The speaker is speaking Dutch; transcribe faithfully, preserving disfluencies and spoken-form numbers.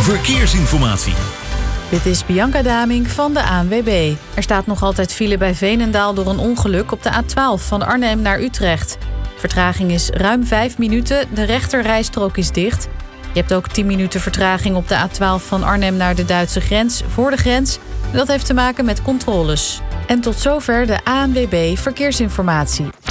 verkeersinformatie. Dit is Bianca Damink van de A N W B. Er staat nog altijd file bij Veenendaal door een ongeluk op de A twaalf van Arnhem naar Utrecht. Vertraging is ruim vijf minuten, de rechterrijstrook is dicht. Je hebt ook tien minuten vertraging op de A twaalf van Arnhem naar de Duitse grens voor de grens. Dat heeft te maken met controles. En tot zover de A N W B Verkeersinformatie.